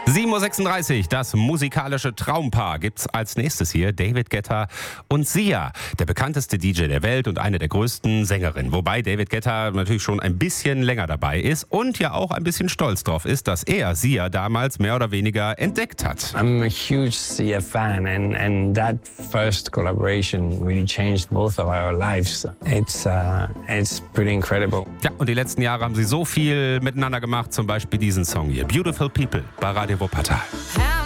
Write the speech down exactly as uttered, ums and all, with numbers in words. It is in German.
sieben Uhr sechsunddreißig, das musikalische Traumpaar gibt's als nächstes hier. David Guetta und Sia, der bekannteste D J der Welt und eine der größten Sängerinnen. Wobei David Guetta natürlich schon ein bisschen länger dabei ist und ja auch ein bisschen stolz drauf ist, dass er Sia damals mehr oder weniger entdeckt hat. I'm a huge Sia fan and, and that first collaboration really changed both of our lives. It's, uh, it's pretty incredible. Ja, und die letzten Jahre haben sie so viel miteinander gemacht, zum Beispiel diesen Song hier, Beautiful People, bei Radio Wuppertal.